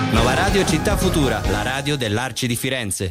Nova Radio Città Futura, la radio dell'Arci di Firenze.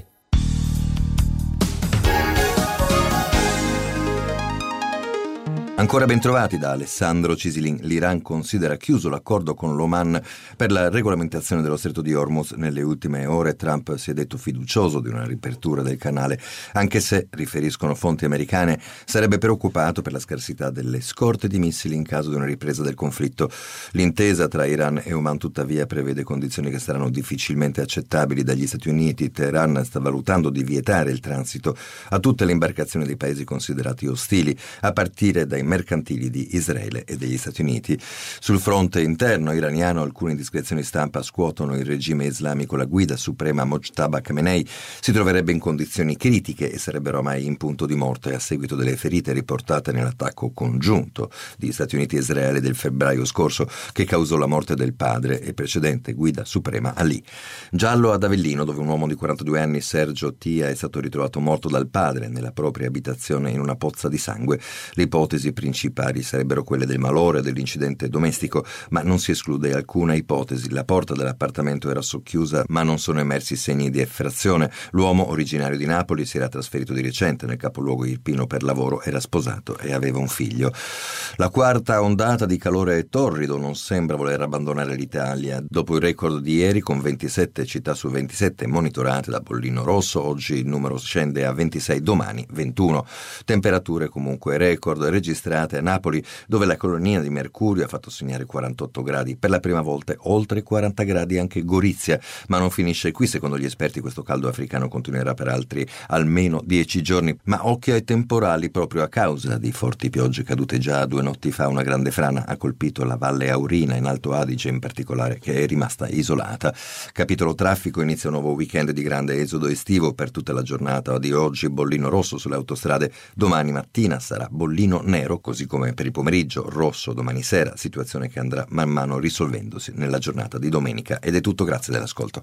Ancora ben trovati da Alessandro Cisilin. L'Iran considera chiuso l'accordo con l'Oman per la regolamentazione dello stretto di Hormuz. Nelle ultime ore Trump si è detto fiducioso di una riapertura del canale, anche se, riferiscono fonti americane, sarebbe preoccupato per la scarsità delle scorte di missili in caso di una ripresa del conflitto. L'intesa tra Iran e Oman tuttavia prevede condizioni che saranno difficilmente accettabili dagli Stati Uniti. Teheran sta valutando di vietare il transito a tutte le imbarcazioni dei paesi considerati ostili, a partire dai mercantili di Israele e degli Stati Uniti. Sul fronte interno iraniano alcune indiscrezioni stampa scuotono il regime islamico. La guida suprema Mojtaba Khamenei si troverebbe in condizioni critiche e sarebbe ormai in punto di morte a seguito delle ferite riportate nell'attacco congiunto di Stati Uniti e Israele del febbraio scorso, che causò la morte del padre e precedente guida suprema Ali. Giallo ad Avellino, dove un uomo di 42 anni, Sergio Tia, è stato ritrovato morto dal padre nella propria abitazione in una pozza di sangue. Le ipotesi principali sarebbero quelle del malore o dell'incidente domestico, ma non si esclude alcuna ipotesi. La porta dell'appartamento era socchiusa, ma non sono emersi segni di effrazione. L'uomo, originario di Napoli, si era trasferito di recente nel capoluogo irpino per lavoro, era sposato e aveva un figlio. La quarta ondata di calore torrido non sembra voler abbandonare l'Italia. Dopo il record di ieri, con 27 città su 27 monitorate da bollino rosso, oggi il numero scende a 26, domani 21. Temperature comunque record registrate a Napoli, dove la colonia di mercurio ha fatto segnare 48 gradi. Per la prima volta oltre 40 gradi anche Gorizia, ma non finisce qui. Secondo gli esperti questo caldo africano continuerà per altri almeno 10 giorni, ma occhio ai temporali. Proprio a causa di forti piogge cadute già 2 notti fa, una grande frana ha colpito la Valle Aurina, in Alto Adige in particolare, che è rimasta isolata. Capitolo traffico: inizia un nuovo weekend di grande esodo estivo. Per tutta la giornata di oggi bollino rosso sulle autostrade, domani mattina sarà bollino nero, così come per il pomeriggio rosso domani sera, situazione che andrà man mano risolvendosi nella giornata di domenica. Ed è tutto, grazie dell'ascolto.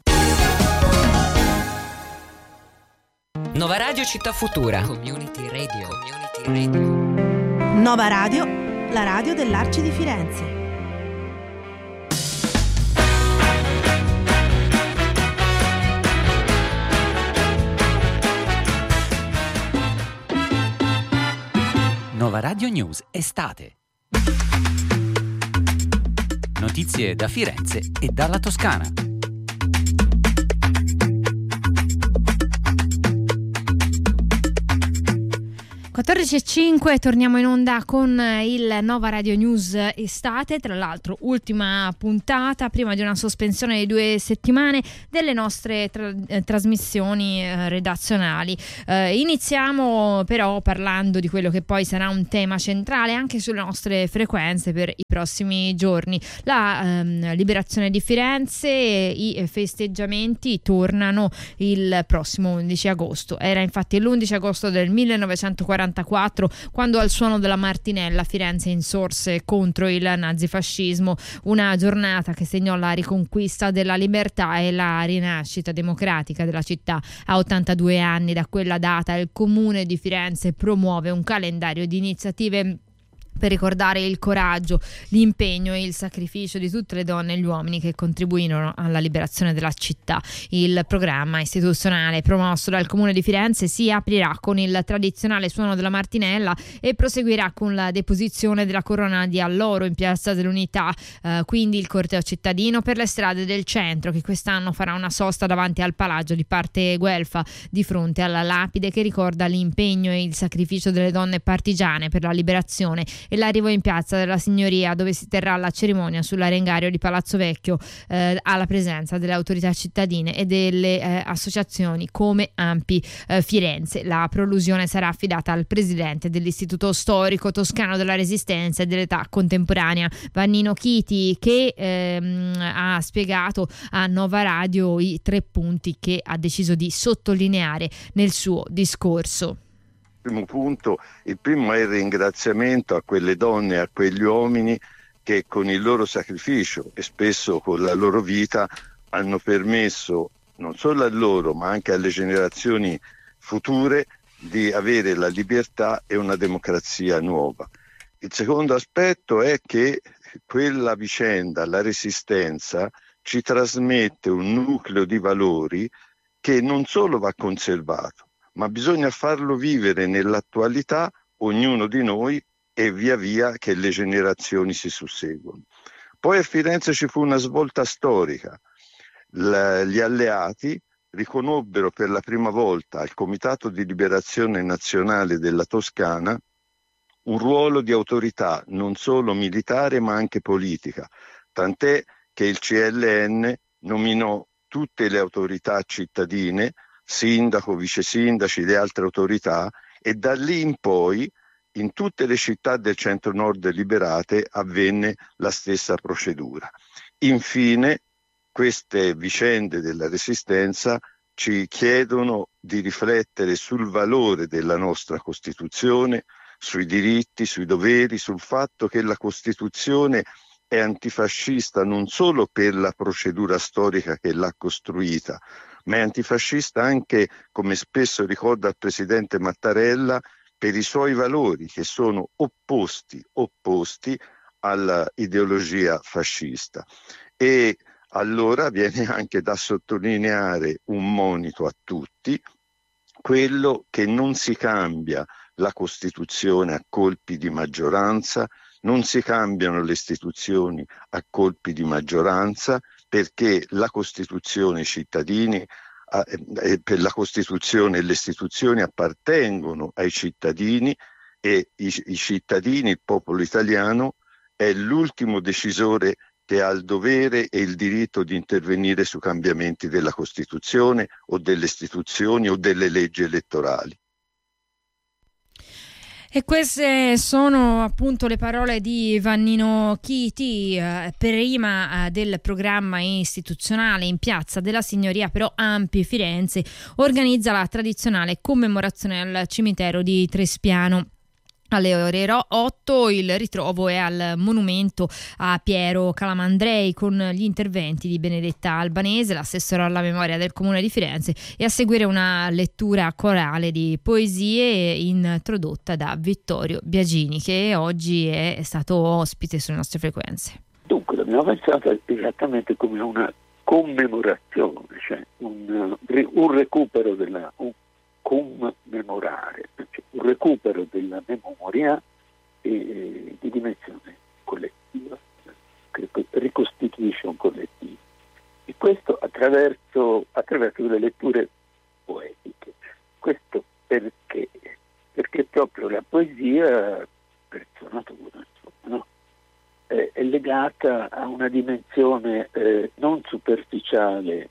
Nova Radio Città Futura. Community Radio. Nova Radio, la radio dell'Arci di Firenze. Nova Radio News estate. Notizie da Firenze e dalla Toscana. 14:05, torniamo in onda con il Nova Radio News estate, tra l'altro ultima puntata prima di una sospensione di 2 settimane delle nostre trasmissioni redazionali. Iniziamo però parlando di quello che poi sarà un tema centrale anche sulle nostre frequenze per i prossimi giorni: la liberazione di Firenze. I festeggiamenti tornano il prossimo 11 agosto. Era infatti l'11 agosto del 1944 quando al suono della Martinella Firenze insorse contro il nazifascismo, una giornata che segnò la riconquista della libertà e la rinascita democratica della città. A 82 anni da quella data il Comune di Firenze promuove un calendario di iniziative per ricordare il coraggio, l'impegno e il sacrificio di tutte le donne e gli uomini che contribuirono alla liberazione della città. Il programma istituzionale promosso dal Comune di Firenze si aprirà con il tradizionale suono della Martinella e proseguirà con la deposizione della corona di alloro in Piazza dell'Unità, quindi il corteo cittadino per le strade del centro, che quest'anno farà una sosta davanti al Palagio di Parte Guelfa, di fronte alla lapide che ricorda l'impegno e il sacrificio delle donne partigiane per la liberazione, e l'arrivo in Piazza della Signoria, dove si terrà la cerimonia sull'arengario di Palazzo Vecchio, alla presenza delle autorità cittadine e delle associazioni come Ampi Firenze. La prolusione sarà affidata al presidente dell'Istituto Storico Toscano della Resistenza e dell'Età Contemporanea, Vannino Chiti, che ha spiegato a Nova Radio i 3 punti che ha deciso di sottolineare nel suo discorso. Primo punto, il primo è il ringraziamento a quelle donne e a quegli uomini che con il loro sacrificio e spesso con la loro vita hanno permesso non solo a loro ma anche alle generazioni future di avere la libertà e una democrazia nuova. Il secondo aspetto è che quella vicenda, la Resistenza, ci trasmette un nucleo di valori che non solo va conservato, ma bisogna farlo vivere nell'attualità ognuno di noi e via via che le generazioni si susseguono. Poi a Firenze ci fu una svolta storica. Gli alleati riconobbero per la prima volta al Comitato di Liberazione Nazionale della Toscana un ruolo di autorità non solo militare ma anche politica, tant'è che il CLN nominò tutte le autorità cittadine, sindaco, vice sindaci e altre autorità, e da lì in poi in tutte le città del centro-nord liberate avvenne la stessa procedura. Infine, queste vicende della Resistenza ci chiedono di riflettere sul valore della nostra Costituzione, sui diritti, sui doveri, sul fatto che la Costituzione è antifascista non solo per la procedura storica che l'ha costruita, ma è antifascista anche, come spesso ricorda il presidente Mattarella, per i suoi valori che sono opposti all'ideologia fascista. E allora viene anche da sottolineare un monito a tutti, quello che non si cambia la Costituzione a colpi di maggioranza, non si cambiano le istituzioni a colpi di maggioranza, perché la Costituzione, i cittadini, per la Costituzione le istituzioni appartengono ai cittadini e i cittadini, il popolo italiano, è l'ultimo decisore che ha il dovere e il diritto di intervenire su cambiamenti della Costituzione o delle istituzioni o delle leggi elettorali. E queste sono appunto le parole di Vannino Chiti, prima del programma istituzionale in Piazza della Signoria però Ampi Firenze organizza la tradizionale commemorazione al cimitero di Trespiano. Alle ore 8 il ritrovo è al monumento a Piero Calamandrei con gli interventi di Benedetta Albanese, l'assessore alla memoria del Comune di Firenze, e a seguire una lettura corale di poesie introdotta da Vittorio Biagini, che oggi è stato ospite sulle nostre frequenze. Dunque l'abbiamo pensato esattamente come una commemorazione, cioè un recupero commemorare, cioè un recupero della memoria di dimensione collettiva, che ricostituisce un collettivo, e questo attraverso le letture poetiche. Questo perché proprio la poesia, per sua natura, insomma, no? È legata a una dimensione non superficiale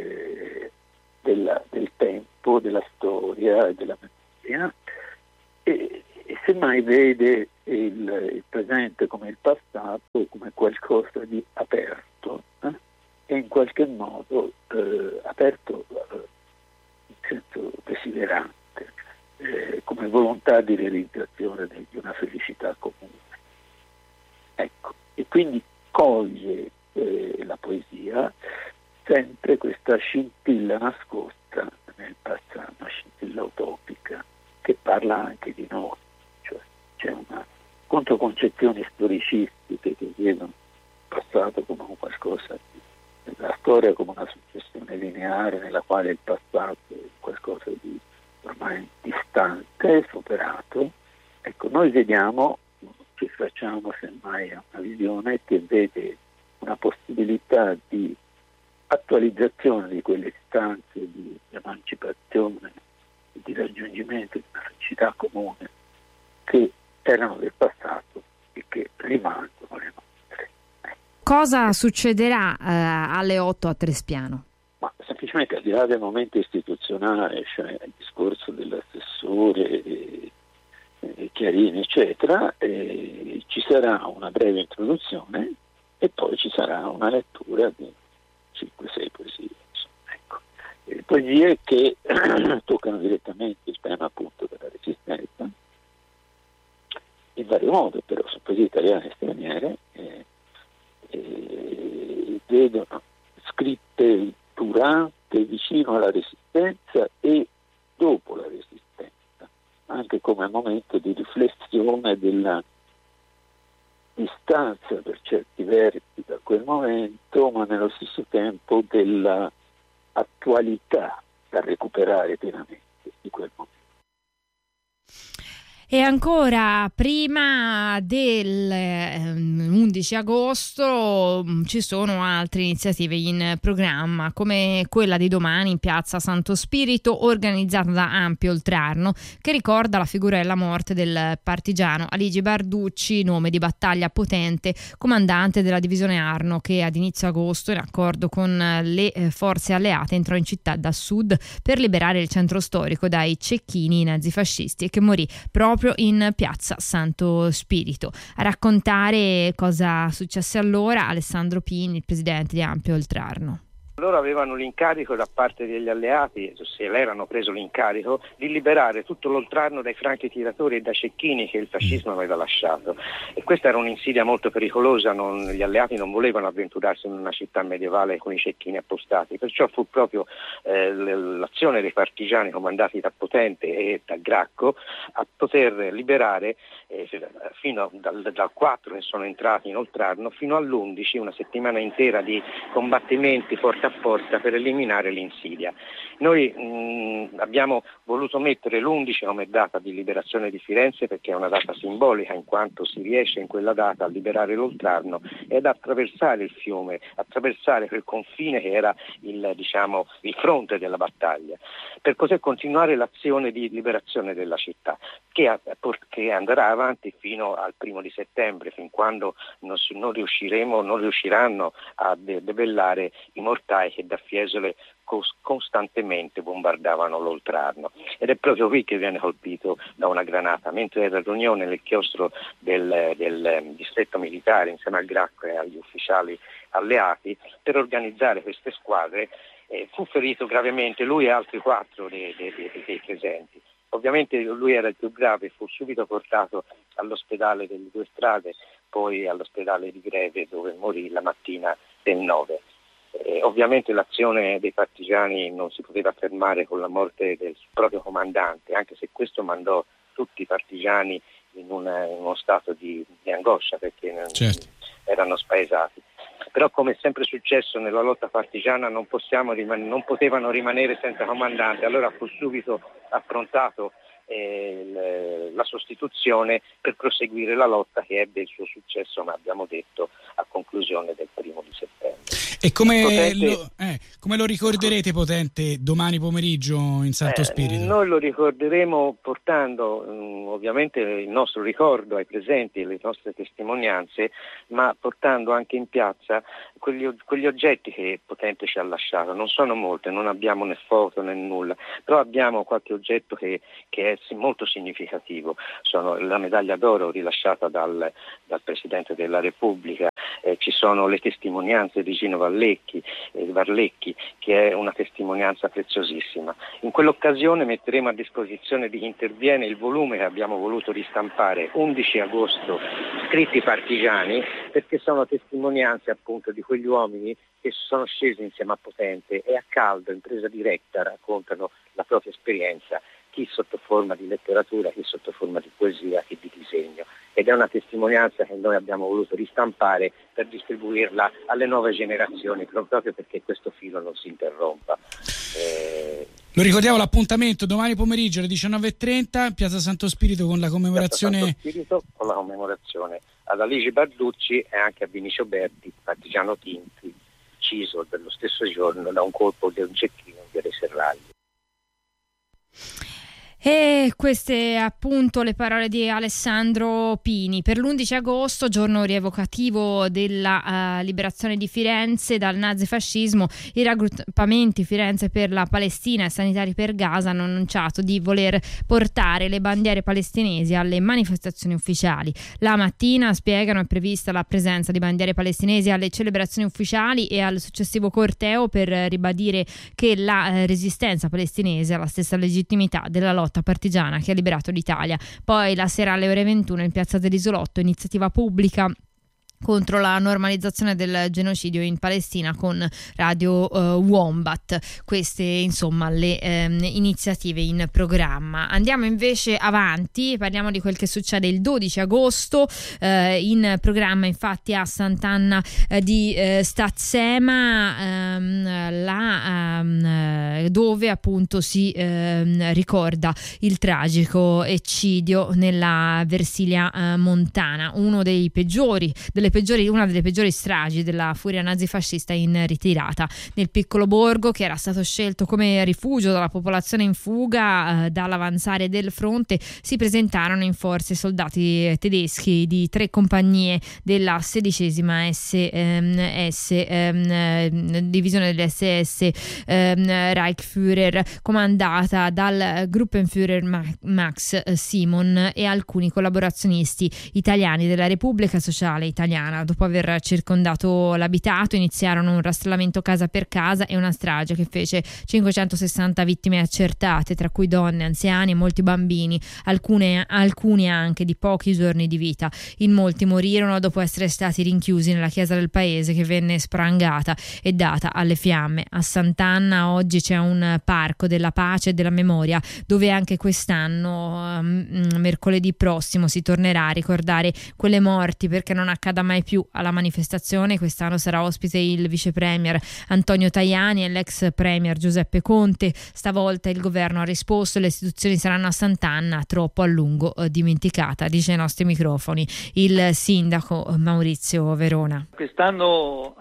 del tempo, della storia e della memoria, e semmai vede il presente come il passato, come qualcosa di aperto, e in qualche modo aperto in senso desiderante, come volontà di realizzazione di una felicità comune. Ecco, e quindi coglie la poesia sempre questa scintilla nascosta nel passato, una scintilla utopica che parla anche di noi, cioè c'è una controconcezioni storicistiche che vedono il passato come un qualcosa la storia come una successione lineare nella quale il passato è qualcosa di ormai distante e superato. Ecco, noi vediamo, ci facciamo semmai a una visione che vede una possibilità di attualizzazione di quelle istanze di emancipazione e di raggiungimento di una felicità comune che erano del passato e che rimangono le nostre. Cosa succederà alle 8 a Trespiano? Ma semplicemente al di là del momento istituzionale, cioè il discorso dell'assessore Chiarini eccetera, ci sarà una breve introduzione e poi ci sarà una lettura di 5-6 poesie, ecco. Poesie che toccano direttamente il tema appunto della resistenza in vario modo, però sono poesie italiane e straniere, vedono scritte durante, vicino alla resistenza e dopo la resistenza, anche come momento di riflessione distanza per certi versi da quel momento, ma nello stesso tempo della attualità da recuperare pienamente di quel momento. E ancora prima del 11 agosto ci sono altre iniziative in programma, come quella di domani in piazza Santo Spirito, organizzata da Ampio Oltrarno, che ricorda la figura della morte del partigiano Aligi Barducci, nome di battaglia potente, comandante della divisione Arno, che ad inizio agosto, in accordo con le forze alleate, entrò in città da sud per liberare il centro storico dai cecchini nazifascisti, e che morì proprio in piazza Santo Spirito. A raccontare cosa successe allora Alessandro Pini, il presidente di Ampio Oltrarno. Loro avevano l'incarico da parte degli alleati, se l'erano preso l'incarico, di liberare tutto l'Oltrarno dai franchi tiratori e dai cecchini che il fascismo aveva lasciato. E questa era un'insidia molto pericolosa, gli alleati non volevano avventurarsi in una città medievale con i cecchini appostati, perciò fu proprio l'azione dei partigiani comandati da Potente e da Gracco a poter liberare fino dal 4 che sono entrati in Oltrarno fino all'11, una settimana intera di combattimenti porta a porta per eliminare l'insidia. Noi abbiamo voluto mettere l'11 come data di liberazione di Firenze perché è una data simbolica, in quanto si riesce in quella data a liberare l'Oltrarno ed attraversare il fiume, attraversare quel confine che era il fronte della battaglia, per poter continuare l'azione di liberazione della città, che andrà avanti fino al 1° di settembre, fin quando non riusciranno a debellare i mortai che da Fiesole costantemente bombardavano l'Oltrarno. Ed è proprio qui che viene colpito da una granata, mentre era riunione nel chiostro del distretto militare insieme al Gracco e agli ufficiali alleati per organizzare queste squadre. Fu ferito gravemente lui e altri 4 dei presenti. Ovviamente lui era il più grave, fu subito portato all'ospedale delle Due Strade, poi all'ospedale di Greve, dove morì la mattina del 9. Ovviamente l'azione dei partigiani non si poteva fermare con la morte del proprio comandante, anche se questo mandò tutti i partigiani in uno stato di angoscia, perché erano spaesati. Però, come è sempre successo nella lotta partigiana, non potevano rimanere senza comandante, allora fu subito approntato la sostituzione per proseguire la lotta, che ebbe il suo successo, ma abbiamo detto, a conclusione del 1° di settembre. E come lo ricorderete Potente domani pomeriggio in Santo Spirito? Noi lo ricorderemo portando ovviamente il nostro ricordo ai presenti e le nostre testimonianze, ma portando anche in piazza quegli oggetti che Potente ci ha lasciato. Non sono molte, non abbiamo né foto né nulla, però abbiamo qualche oggetto che è molto significativo. Sono la medaglia d'oro rilasciata dal Presidente della Repubblica, ci sono le testimonianze di Gino Varlecchi, che è una testimonianza preziosissima. In quell'occasione metteremo a disposizione di chi interviene il volume che abbiamo voluto ristampare 11 agosto, Scritti partigiani, perché sono testimonianze appunto di quegli uomini che sono scesi insieme a Potente e a caldo, in presa diretta, raccontano la propria esperienza, chi sotto forma di letteratura, chi sotto forma di poesia, chi di disegno. Ed è una testimonianza che noi abbiamo voluto ristampare per distribuirla alle nuove generazioni, proprio perché questo filo non si interrompa. Lo ricordiamo, l'appuntamento domani pomeriggio alle 19:30, Piazza Santo Spirito, con la commemorazione ad Aligi Barducci e anche a Vinicio Berti, partigiano ucciso dello stesso giorno da un colpo di un cecchino in via dei Serragli. E queste appunto le parole di Alessandro Pini. Per l'11 agosto, giorno rievocativo della liberazione di Firenze dal nazifascismo, i raggruppamenti Firenze per la Palestina e Sanitari per Gaza hanno annunciato di voler portare le bandiere palestinesi alle manifestazioni ufficiali. La mattina, spiegano, è prevista la presenza di bandiere palestinesi alle celebrazioni ufficiali e al successivo corteo per ribadire che la resistenza palestinese ha la stessa legittimità della lotta partigiana che ha liberato l'Italia. Poi la sera alle ore 21 in piazza dell'Isolotto, iniziativa pubblica contro la normalizzazione del genocidio in Palestina con Radio Wombat. Queste insomma le iniziative in programma. Andiamo invece avanti, parliamo di quel che succede il 12 agosto, in programma infatti a Sant'Anna di Stazzema, dove appunto si ricorda il tragico eccidio nella Versilia montana, una delle peggiori stragi della furia nazifascista in ritirata. Nel piccolo borgo, che era stato scelto come rifugio dalla popolazione in fuga dall'avanzare del fronte, si presentarono in forze soldati tedeschi di 3 compagnie della 16ª divisione dell'SS Reichsführer, comandata dal Gruppenführer Max Simon e alcuni collaborazionisti italiani della Repubblica Sociale Italiana. Dopo aver circondato l'abitato, iniziarono un rastrellamento casa per casa e una strage che fece 560 vittime accertate, tra cui donne, anziani e molti bambini, alcuni anche di pochi giorni di vita. In molti morirono dopo essere stati rinchiusi nella chiesa del paese, che venne sprangata e data alle fiamme. A Sant'Anna oggi c'è un parco della pace e della memoria, dove anche quest'anno, mercoledì prossimo, si tornerà a ricordare quelle morti perché non accada mai più. Alla manifestazione quest'anno sarà ospite il vice premier Antonio Tajani e l'ex premier Giuseppe Conte. Stavolta il governo ha risposto: le istituzioni saranno a Sant'Anna, troppo a lungo dimenticata, dice ai nostri microfoni il sindaco Maurizio Verona. Quest'anno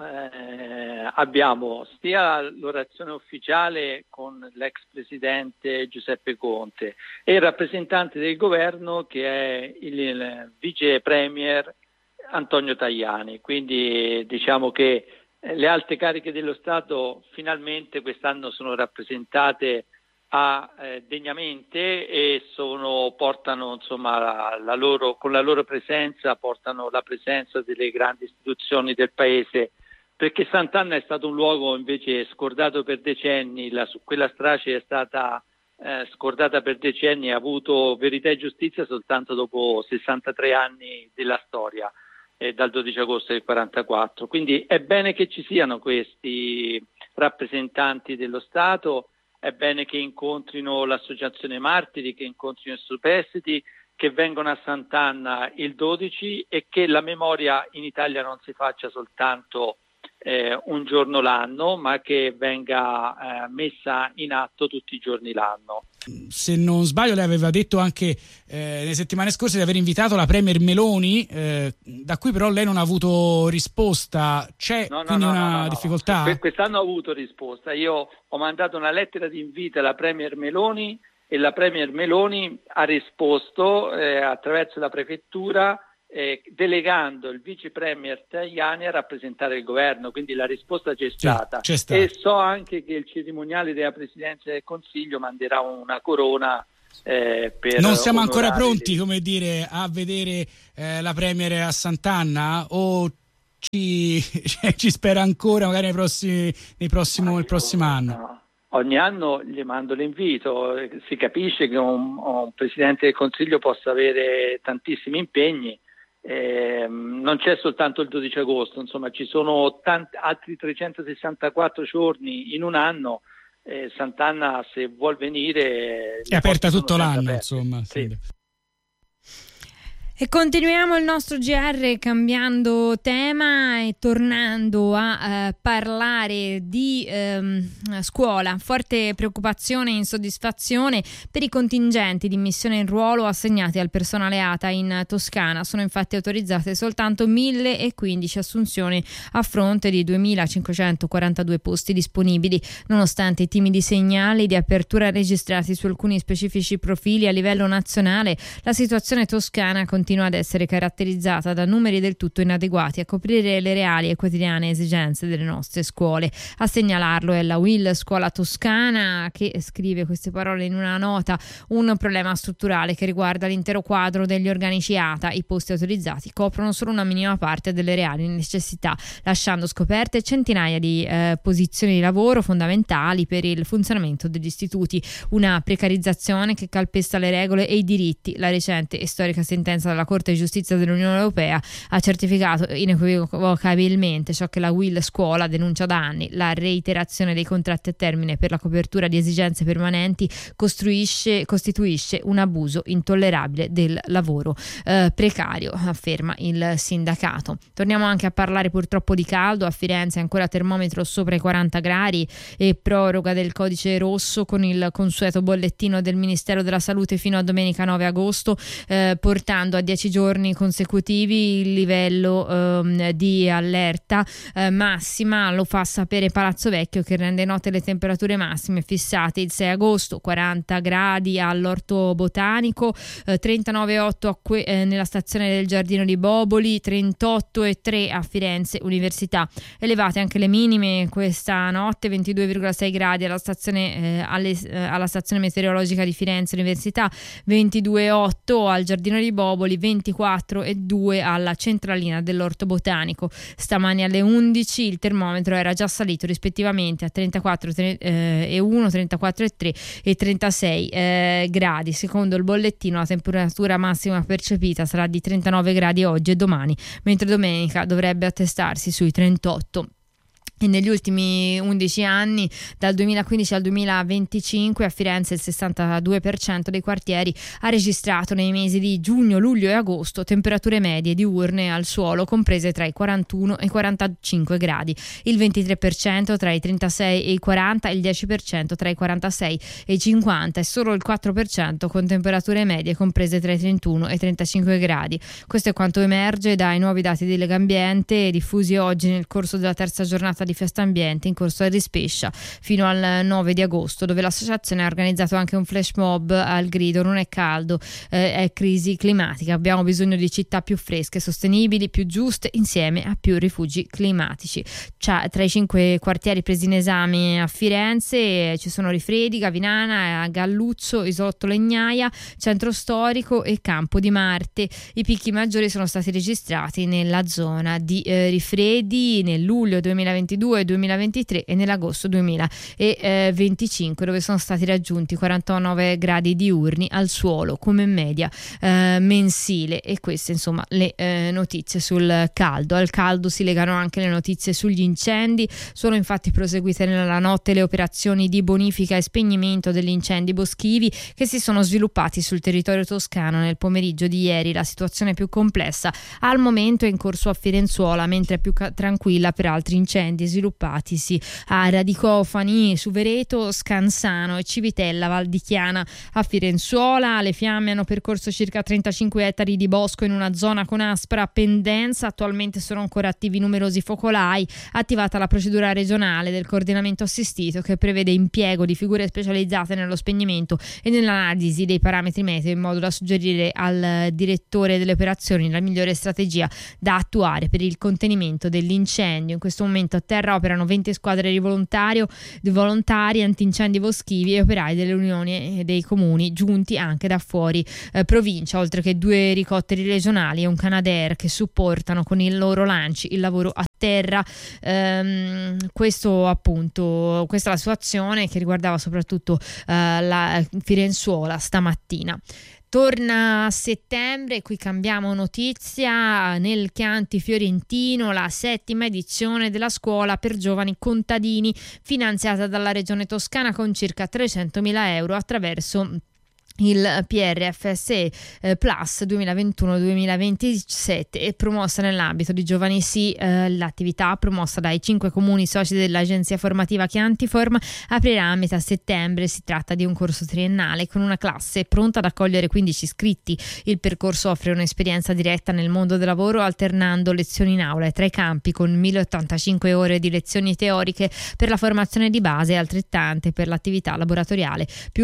abbiamo sia l'orazione ufficiale con l'ex presidente Giuseppe Conte e il rappresentante del governo, che è il vice premier Antonio Tajani. Quindi diciamo che le alte cariche dello Stato finalmente quest'anno sono rappresentate degnamente e portano insomma con la loro presenza portano la presenza delle grandi istituzioni del paese, perché Sant'Anna è stato un luogo invece scordato per decenni. Quella strage è stata scordata per decenni, ha avuto verità e giustizia soltanto dopo 63 anni della storia, dal 12 agosto del 1944. Quindi è bene che ci siano questi rappresentanti dello Stato, è bene che incontrino l'Associazione Martiri, che incontrino i superstiti, che vengono a Sant'Anna il 12 e che la memoria in Italia non si faccia soltanto un giorno l'anno, ma che venga messa in atto tutti i giorni l'anno. Se non sbaglio, lei aveva detto anche nelle settimane scorse di aver invitato la premier Meloni, da cui però lei non ha avuto risposta. C'è una difficoltà? Quest'anno ho avuto risposta. Io ho mandato una lettera di invito alla premier Meloni e la premier Meloni ha risposto attraverso la prefettura, delegando il vice premier Tajani a rappresentare il governo. Quindi la risposta c'è stata. E so anche che il cerimoniale della Presidenza del Consiglio manderà una corona per non siamo ancora pronti, come dire, a vedere la premier a Sant'Anna, o ci spera ancora magari il prossimo anno? No. Ogni anno gli mando l'invito. Si capisce che un Presidente del Consiglio possa avere tantissimi impegni. Non c'è soltanto il 12 agosto, insomma ci sono altri 364 giorni in un anno. Sant'Anna, se vuol venire, è aperta tutto l'anno, insomma. Sì. E continuiamo il nostro GR cambiando tema e tornando a parlare di scuola. Forte preoccupazione e insoddisfazione per i contingenti di missione in ruolo assegnati al personale ATA in Toscana. Sono infatti autorizzate soltanto 1.015 assunzioni a fronte di 2.542 posti disponibili. Nonostante i timidi segnali di apertura registrati su alcuni specifici profili a livello nazionale, la situazione toscana continua ad essere caratterizzata da numeri del tutto inadeguati a coprire le reali e quotidiane esigenze delle nostre scuole. A segnalarlo è la UIL Scuola Toscana, che scrive queste parole in una nota: un problema strutturale che riguarda l'intero quadro degli organici ATA. I posti autorizzati coprono solo una minima parte delle reali necessità, lasciando scoperte centinaia di posizioni di lavoro fondamentali per il funzionamento degli istituti. Una precarizzazione che calpesta le regole e i diritti. La recente e storica sentenza della la Corte di Giustizia dell'Unione Europea ha certificato inequivocabilmente ciò che la UIL Scuola denuncia da anni: la reiterazione dei contratti a termine per la copertura di esigenze permanenti costituisce un abuso intollerabile del lavoro precario, afferma il sindacato. Torniamo anche a parlare purtroppo di caldo. A Firenze ancora termometro sopra i 40 gradi e proroga del codice rosso con il consueto bollettino del Ministero della Salute fino a domenica 9 agosto, portando a 10 giorni consecutivi il livello di allerta massima. Lo fa sapere Palazzo Vecchio, che rende note le temperature massime fissate il 6 agosto: 40 gradi all'Orto Botanico, 39,8 nella stazione del Giardino di Boboli, 38,3 a Firenze Università. Elevate anche le minime questa notte: 22,6 gradi alla stazione alla stazione meteorologica di Firenze Università, 22,8 al Giardino di Boboli, 24,2 alla centralina dell'Orto Botanico. Stamani alle 11 il termometro era già salito rispettivamente a 34,1, 34,3 e 36 gradi. Secondo il bollettino la temperatura massima percepita sarà di 39 gradi oggi e domani, mentre domenica dovrebbe attestarsi sui 38. E negli ultimi 11 anni, dal 2015 al 2025, a Firenze il 62% dei quartieri ha registrato nei mesi di giugno, luglio e agosto temperature medie diurne al suolo comprese tra i 41 e i 45 gradi, il 23% tra i 36 e i 40, il 10% tra i 46 e i 50 e solo il 4% con temperature medie comprese tra i 31 e i 35 gradi. Questo è quanto emerge dai nuovi dati di Legambiente diffusi oggi nel corso della terza giornata di Festa Ambiente in corso a Rispescia fino al 9 di agosto, dove l'associazione ha organizzato anche un flash mob al grido: non è caldo, è crisi climatica, abbiamo bisogno di città più fresche, sostenibili, più giuste, insieme a più rifugi climatici. Tra i 5 quartieri presi in esame a Firenze ci sono Rifredi, Gavinana, Galluzzo, Isolotto Legnaia, Centro Storico e Campo di Marte. I picchi maggiori sono stati registrati nella zona di Rifredi nel luglio 2022 e 2023 e nell'agosto 2025, dove sono stati raggiunti 49 gradi diurni al suolo come media mensile. E queste insomma le notizie sul caldo. Al caldo si legano anche le notizie sugli incendi. Sono infatti proseguite nella notte le operazioni di bonifica e spegnimento degli incendi boschivi che si sono sviluppati sul territorio toscano nel pomeriggio di ieri. La situazione più complessa al momento è in corso a Firenzuola, mentre è più tranquilla per altri incendi sviluppatisi a Radicofani, Suvereto, Scansano e Civitella Val di Chiana. A Firenzuola le fiamme hanno percorso circa 35 ettari di bosco in una zona con aspra pendenza. Attualmente sono ancora attivi numerosi focolai, attivata la procedura regionale del coordinamento assistito che prevede impiego di figure specializzate nello spegnimento e nell'analisi dei parametri meteo, in modo da suggerire al direttore delle operazioni la migliore strategia da attuare per il contenimento dell'incendio. In questo momento a terra operano 20 squadre di volontari antincendi boschivi e operai delle unioni dei comuni giunti anche da fuori provincia, oltre che 2 elicotteri regionali e un Canadair che supportano con i loro lanci il lavoro a terra. Questa è la situazione che riguardava soprattutto la Firenzuola stamattina. Torna a settembre, qui cambiamo notizia, nel Chianti Fiorentino la 7ª edizione della scuola per giovani contadini, finanziata dalla Regione Toscana con circa 300.000 euro attraverso il PRFSE Plus 2021-2027 e promossa nell'ambito di Giovani Sì. L'attività, promossa dai 5 comuni soci dell'agenzia formativa Chiantiform, aprirà a metà settembre. Si tratta di un corso triennale con una classe pronta ad accogliere 15 iscritti. Il percorso offre un'esperienza diretta nel mondo del lavoro, alternando lezioni in aula e tra i campi, con 1085 ore di lezioni teoriche per la formazione di base e altrettante per l'attività laboratoriale, più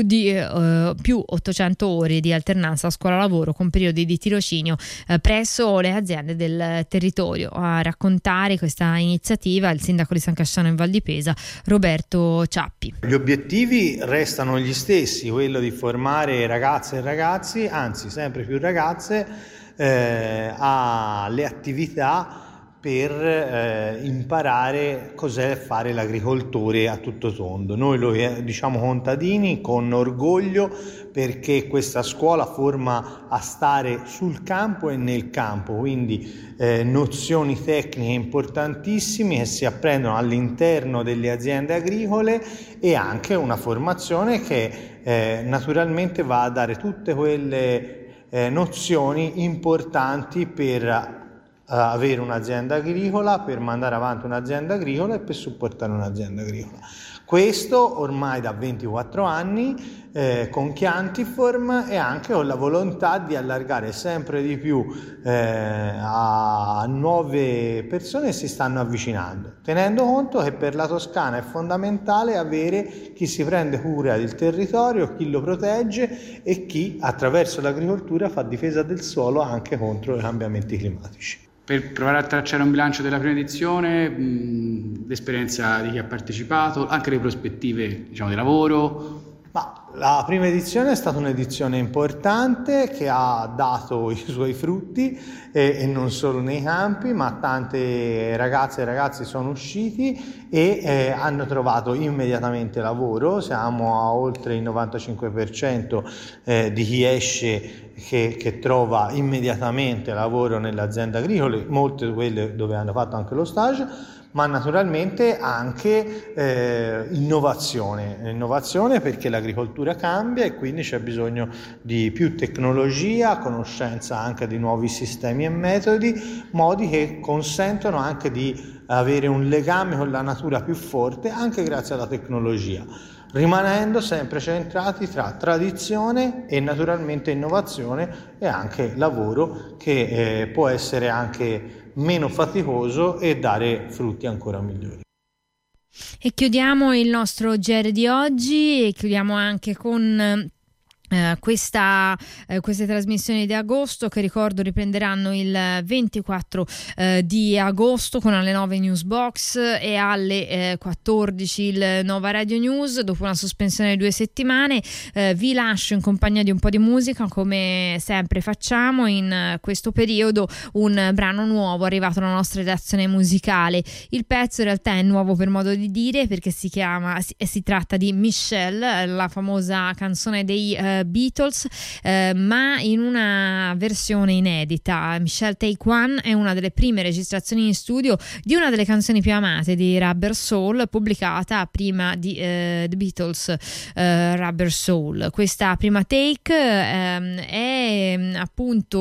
800 ore di alternanza scuola-lavoro con periodi di tirocinio presso le aziende del territorio. A raccontare questa iniziativa il sindaco di San Casciano in Val di Pesa, Roberto Ciappi. Gli obiettivi restano gli stessi, quello di formare ragazze e ragazzi, anzi sempre più ragazze, alle attività per imparare cos'è fare l'agricoltore a tutto tondo. Noi lo diciamo contadini con orgoglio, perché questa scuola forma a stare sul campo e nel campo, quindi nozioni tecniche importantissime che si apprendono all'interno delle aziende agricole, e anche una formazione che naturalmente va a dare tutte quelle nozioni importanti per avere un'azienda agricola, per mandare avanti un'azienda agricola e per supportare un'azienda agricola. Questo ormai da 24 anni con Chiantiform, e anche con la volontà di allargare sempre di più a nuove persone che si stanno avvicinando, tenendo conto che per la Toscana è fondamentale avere chi si prende cura del territorio, chi lo protegge e chi attraverso l'agricoltura fa difesa del suolo anche contro i cambiamenti climatici. Per provare a tracciare un bilancio della prima edizione, l'esperienza di chi ha partecipato, anche le prospettive, diciamo, di lavoro. Ma la prima edizione è stata un'edizione importante che ha dato i suoi frutti, e non solo nei campi, ma tante ragazze e ragazzi sono usciti e hanno trovato immediatamente lavoro. Siamo a oltre il 95% di chi esce che trova immediatamente lavoro nelle aziende agricole, molte di quelle dove hanno fatto anche lo stage, ma naturalmente anche innovazione, perché l'agricoltura cambia e quindi c'è bisogno di più tecnologia, conoscenza anche di nuovi sistemi e metodi, modi che consentono anche di avere un legame con la natura più forte anche grazie alla tecnologia, rimanendo sempre centrati tra tradizione e naturalmente innovazione, e anche lavoro che può essere anche meno faticoso e dare frutti ancora migliori. E chiudiamo il nostro GR di oggi, e chiudiamo anche con queste trasmissioni di agosto, che ricordo riprenderanno il 24 di agosto con alle 9 Newsbox e alle 14 il Nova Radio News. Dopo una sospensione di 2 settimane vi lascio in compagnia di un po' di musica, come sempre facciamo in questo periodo, un brano nuovo arrivato alla nostra redazione musicale. Il pezzo in realtà è nuovo per modo di dire, perché si tratta di Michelle, la famosa canzone dei Beatles, ma in una versione inedita. Michelle Take One è una delle prime registrazioni in studio di una delle canzoni più amate di Rubber Soul, pubblicata prima di The Beatles, Rubber Soul. Questa prima take è appunto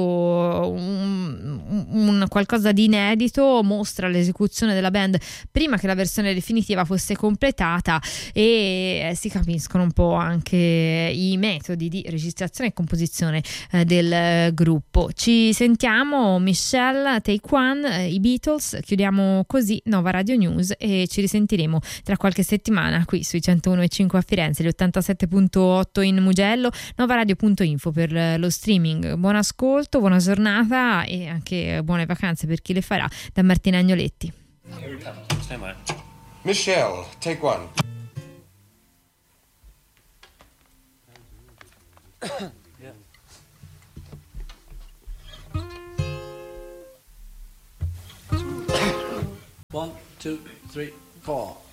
un qualcosa di inedito, mostra l'esecuzione della band prima che la versione definitiva fosse completata, e si capiscono un po' anche i metodi di registrazione e composizione del gruppo. Ci sentiamo, Michelle Take One, i Beatles. Chiudiamo così Nova Radio News e ci risentiremo tra qualche settimana qui sui 101.5 a Firenze, gli 87.8 in Mugello, novaradio.info per lo streaming. Buon ascolto, buona giornata e anche buone vacanze per chi le farà, da Martina Agnoletti. Michelle, take one. Yeah. 1, 2, 3, 4.